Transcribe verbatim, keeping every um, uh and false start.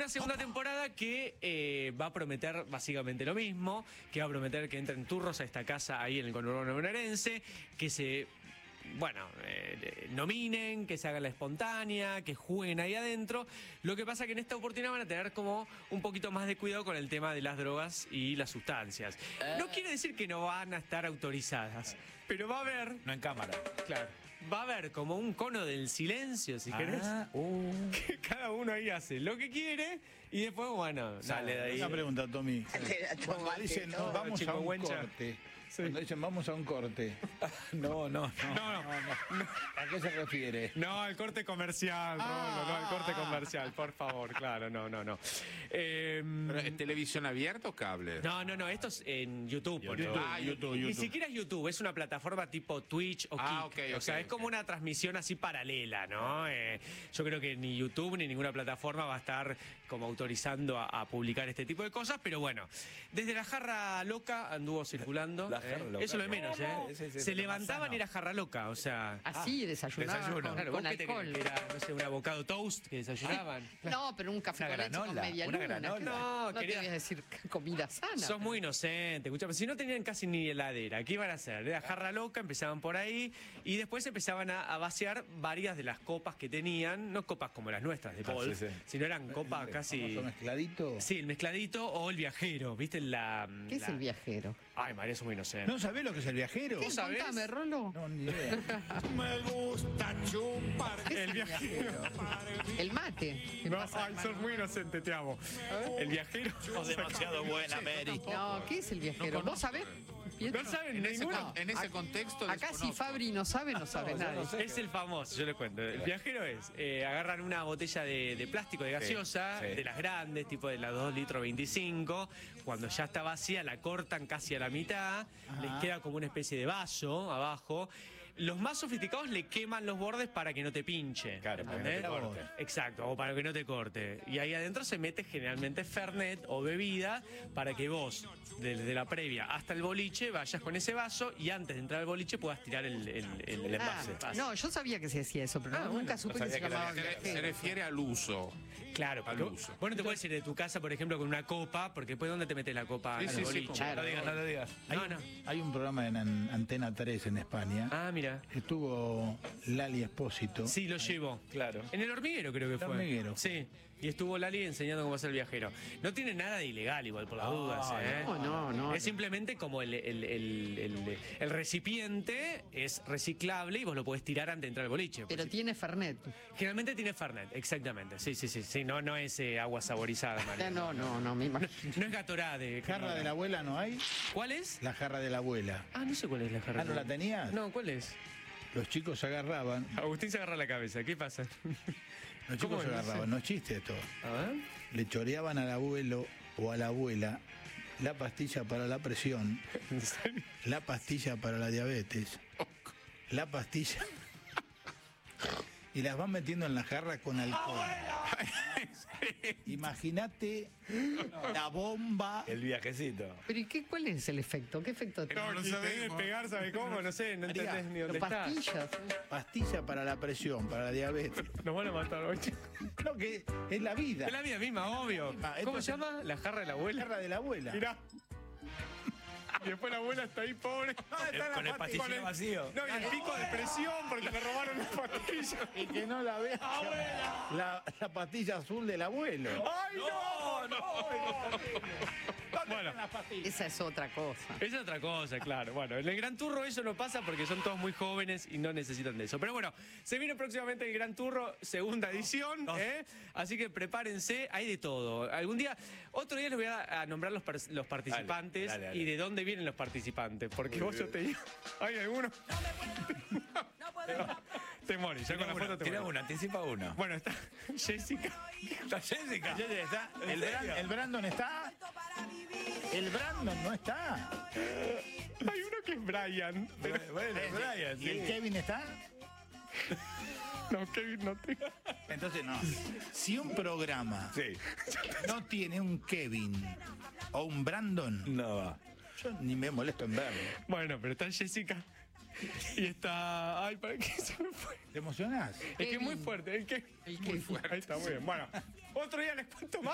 Una segunda temporada que eh, va a prometer básicamente lo mismo, que va a prometer que entren turros a esta casa ahí en el conurbano bonaerense, que se... Bueno, eh, nominen, que se haga la espontánea, que jueguen ahí adentro. Lo que pasa que en esta oportunidad van a tener como un poquito más de cuidado con el tema de las drogas y las sustancias. No quiere decir que no van a estar autorizadas, pero va a haber... No en cámara. Claro. Va a haber como un cono del silencio, si Ah, querés. uh. Que cada uno ahí hace lo que quiere y después, bueno, sale de ahí. Una pregunta, Tommy. Cuando dicen todo, vamos a un chihuahuencha. corte, Sí. cuando dicen vamos a un corte, No, no, no. No, no, ¿a qué se refiere? no, al corte comercial, Ah. Rolo, no, al corte comercial, por favor, claro, no, no, no. Eh, ¿Pero es televisión abierta o cable? no, no, no, esto es en YouTube. por YouTube, ejemplo. Ah, YouTube, Ni YouTube. siquiera es YouTube, es una plataforma tipo Twitch o Ah, Kick. ok, o sea, ok, es como ok. una transmisión así paralela, ¿no? Eh, yo creo que ni YouTube ni ninguna plataforma va a estar como autorizando a, a publicar este tipo de cosas, pero bueno, desde la jarra loca anduvo circulando. La jarra eh, loca, Eso lo de menos, ¿cómo? ¿eh? Ese- ese es Se lo más levantaban sano. y era jarra loca, o sea... Así desayunaban desayuno. con, Claro, con ¿vos qué te crees? alcohol. Que era, no sé, un abocado toast que desayunaban. No, pero un café Una con leche con granola, media una luna. granola. No, no querida. te voy a decir comida sana. Sos muy inocente, escuchame, si no tenían casi ni heladera, ¿qué iban a hacer? Era jarra loca, empezaban por ahí y después empezaban a, a vaciar varias de las copas que tenían, no copas como las nuestras de Ah, Paul, sí, sí. sino eran copas casi... ¿Famoso mezcladito? Sí, el mezcladito o el viajero, ¿viste? La, ¿Qué es la- el viajero? Ay, María, sos muy inocente. ¿No sabés lo que es el viajero? ¿Qué? sabés? Contame, Rolo. No, ni idea. Me gusta chupar. El viajero. El mate. ¿Qué No, pasa, ay, hermano? sos muy inocente, te amo. El viajero. Sos demasiado buena, Mary. No, ¿qué es el viajero? ¿Vos sabés? Pietro? No saben En ese, ninguno. con- en ese contexto Acá si desconozco. Fabri no sabe, no sabe nadie. Es el famoso, yo le cuento. El viajero es, eh, agarran una botella de, de plástico de gaseosa, Sí, sí. de las grandes, tipo de las dos litros veinticinco, cuando ya está vacía la cortan casi a la mitad, les queda como una especie de vaso abajo. Los más sofisticados le queman los bordes para que no te pinche. Claro, para que no te ¿entendés? corte. Exacto, o para que no te corte. Y ahí adentro se mete generalmente Fernet o bebida para que vos, desde la previa hasta el boliche, vayas con ese vaso y antes de entrar al boliche puedas tirar el, el, el- el Ah, envase. no, yo sabía que se hacía eso, pero Ah, nunca bueno, supe no que se sabía que llamaba Se, re- se viajero. refiere al uso. Claro, Al porque uso. vos no te puedes ir de tu casa, por ejemplo, con una copa, porque después ¿dónde te metes la copa? Sí, al sí, sí, boliche? como- Claro. No lo digas, no lo digas. Hay, No, no. hay un programa en An- Antena tres en España. Ah, mira. Estuvo Lali Espósito. Sí, lo llevó. Claro. En el hormiguero creo que El fue. hormiguero. Sí. Y estuvo Lali enseñando cómo hacer el viajero. No tiene nada de ilegal igual, por las No, dudas, ¿eh? no, no, no. Es simplemente como el, el- el- el- el recipiente es reciclable y vos lo podés tirar antes de entrar al boliche. Pero Pues, tiene Fernet. generalmente tiene Fernet, exactamente. Sí, sí, sí. sí. No, no es eh, agua saborizada, María. No, no, no, me imagino. No es Gatorade. ¿Jarra de la abuela no hay? ¿Cuál es? La jarra de la abuela. Ah, no sé cuál es la jarra. Ah, ¿no la tenías? No, ¿cuál es? Los chicos se agarraban. Agustín se agarra la cabeza. ¿Qué pasa? Los ¿Cómo chicos se es? agarraban. No es chiste esto. A ver. Le choreaban al abuelo o a la abuela la pastilla para la presión, ¿En serio? la pastilla para la diabetes, la pastilla. Y las van metiendo en la jarra con alcohol. Imagínate la bomba. El viajecito. ¿Pero y qué, cuál es el efecto? ¿Qué efecto tiene? No, no y sabemos. tenés que pegar, ¿sabe cómo? No sé, no María, entendés ni dónde está. Pastillas. Pastilla para la presión, para la diabetes. Nos van a matar hoy. No, que es la vida. Es la vida misma, obvio. misma. ¿Cómo Esto se es- llama? La jarra de la La abuela. jarra de la abuela. Mirá. Y después la abuela está ahí pobre. El- con el pastillero vacío. No, y el pico de presión porque le robaron las pastillas. Y que no la vea. La, la pastilla azul del abuelo. ¡Ay, no! no! Bueno, Esa es otra cosa. esa es otra cosa, claro. Bueno, en el Gran Turro eso no pasa porque son todos muy jóvenes y no necesitan de eso. Pero bueno, se viene próximamente el Gran Turro, segunda edición, ¿eh? Así que prepárense, hay de todo. Algún día, otro día les voy a, a nombrar los, par- los participantes Dale, dale, dale. y de dónde vienen los participantes. Porque vos yo te digo, ¿hay alguno? Te morís, ya con la foto te Tira morís. una, anticipa uno. Bueno, está Jessica. ¿Está Jessica? Ya, ya está. ¿En El, serio? Bran- el Brandon está. El Brandon no está. Hay uno que es Brian. Pero, Bueno, Brian, ¿Y el sí. Kevin está? no, Kevin no te... Entonces no. Si un programa Sí. no tiene un Kevin o un Brandon, No va. yo ni me molesto en verlo. Bueno, pero está Jessica. Y está... Ay, ¿para qué se me fue? ¿Te emocionás? Es que es muy fuerte. El que... El Muy Kevin. fuerte. Ahí está, muy bien. Bueno, otro día les cuento más.